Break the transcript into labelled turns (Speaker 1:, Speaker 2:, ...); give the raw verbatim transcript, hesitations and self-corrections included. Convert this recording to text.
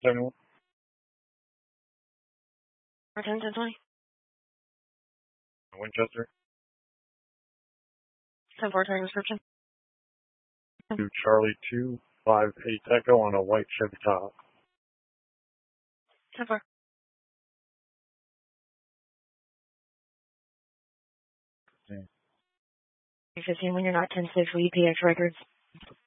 Speaker 1: seventy-one.
Speaker 2: ten ten twenty.
Speaker 1: Winchester.
Speaker 2: ten four turning description.
Speaker 1: To Charlie two five eight Echo on a white Chevy Tahoe.
Speaker 2: ten four.
Speaker 1: Yeah.
Speaker 2: fifteen when you're not ten six, will you P X records?